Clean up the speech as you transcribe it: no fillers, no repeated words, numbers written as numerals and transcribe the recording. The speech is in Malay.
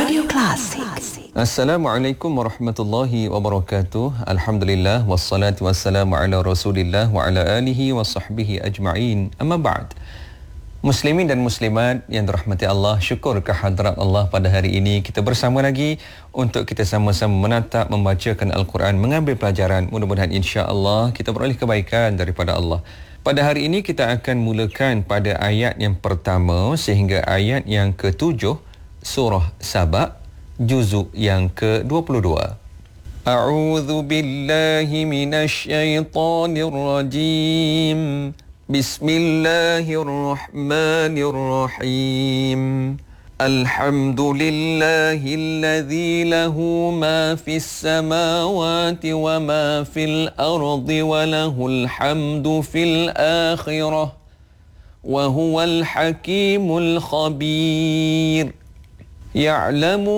Radio Classic. Assalamualaikum warahmatullahi wabarakatuh. Alhamdulillah wassalatu wassalamu ala Rasulillah wa ala alihi wa sahbihi ajma'in. Amma ba'd. Muslimin dan muslimat yang dirahmati Allah, syukur kehadrat Allah pada hari ini kita bersama lagi untuk kita sama-sama menatap, membacakan Al-Quran, mengambil pelajaran. Mudah-mudahan insya-Allah kita beroleh kebaikan daripada Allah. Pada hari ini kita akan mulakan pada ayat yang pertama sehingga ayat yang ke-7 surah Saba, juzuk yang ke-22. A'udzu billahi minasy syaithanir rajim. Bismillahirrahmanirrahim. Alhamdulillahilladzi lahu ma fis samawati wa ma fil ardi wa lahul hamdu fil akhirah wa huwal hakimul khabir. Ya'lamu